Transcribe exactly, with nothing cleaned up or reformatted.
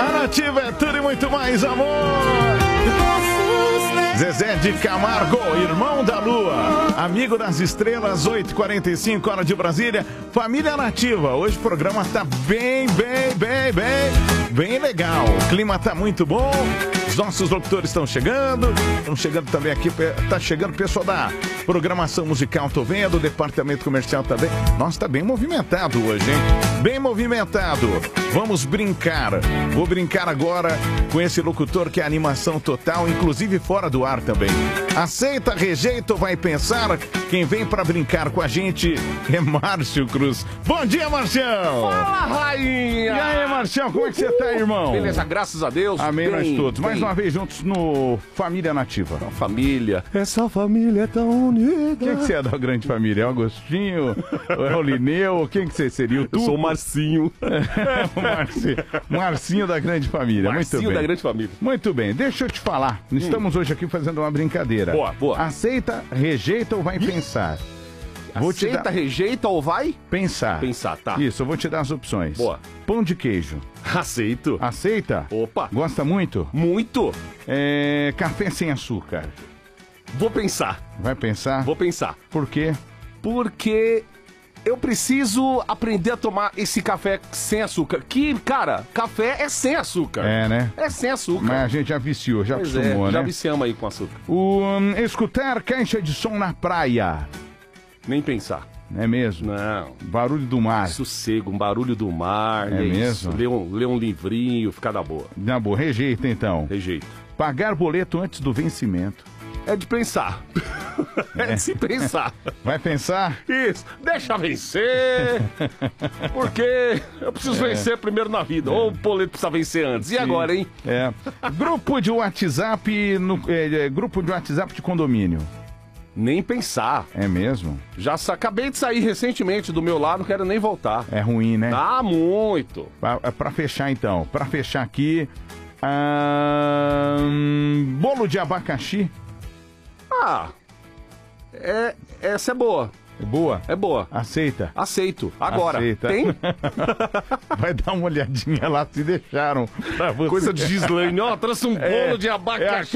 A Nativa é tudo e muito mais, amor. Zezé de Camargo, irmão da lua, amigo das estrelas, oito e quarenta e cinco, hora de Brasília. Família Nativa, hoje o programa tá bem, bem, bem, bem, bem legal. O clima tá muito bom, os nossos locutores estão chegando, estão chegando também aqui, tá chegando o pessoal da programação musical, tô vendo, o departamento comercial também. Nossa, tá bem movimentado hoje, hein? Bem movimentado. Vamos brincar. Vou brincar agora com esse locutor que é animação total, inclusive fora do ar também. Aceita, rejeita ou vai pensar? Quem vem pra brincar com a gente é Márcio Cruz. Bom dia, Marcião! Fala, rainha! E aí, Marcião, como é que você tá, irmão? Beleza, graças a Deus. Amém, bem, nós todos. bem. Mais uma vez juntos no Família Nativa. A família. Essa família é tão unida. Quem que você é da grande família? É o Agostinho? É o Lineu? Quem que você seria? O Eu sou o Marcinho. o Marcinho. Marcinho da grande família. Marcinho Muito bem. da grande família. Muito bem, deixa eu te falar. Estamos hum. hoje aqui fazendo uma brincadeira. Boa, boa. Aceita, rejeita ou vai pensar? Vou Aceita, te dar... rejeita ou vai? Pensar. Pensar, tá. Isso, eu vou te dar as opções. Boa. Pão de queijo. Aceito. Aceita? Opa. Gosta muito? Muito. É... Café sem açúcar. Vou pensar. Vai pensar? Vou pensar. Por quê? Porque eu preciso aprender a tomar esse café sem açúcar. Que, cara, café é sem açúcar. É, né? É sem açúcar. Mas a gente já viciou, já pois acostumou, é, né? Já viciamos aí com açúcar. O, um, escutar caixa de som na praia. Nem pensar. É mesmo? Não. Barulho do mar. Sossego, um barulho do mar. É, é mesmo? Isso. Ler um, ler um livrinho, ficar da boa. Na boa, rejeita então. Rejeito. Pagar boleto antes do vencimento. É de pensar. É, é de se pensar. Vai pensar? Isso. Deixa vencer. Porque eu preciso é. vencer primeiro na vida. É. Ou o boleto precisa vencer antes. E Sim. agora, hein? É. Grupo de WhatsApp, no, é, é, grupo de WhatsApp de condomínio. Nem pensar. É mesmo? Já acabei de sair recentemente do meu lado, não quero nem voltar. É ruim, né? Ah, muito. Pra, pra fechar então, pra fechar aqui, hum, bolo de abacaxi. Ah, é, essa é boa. É boa? É boa. Aceita? Aceito. Agora. Aceita. Tem? Vai dar uma olhadinha lá se deixaram pra você. Coisa de Gislaine. Ó, trouxe um bolo é, de abacaxi.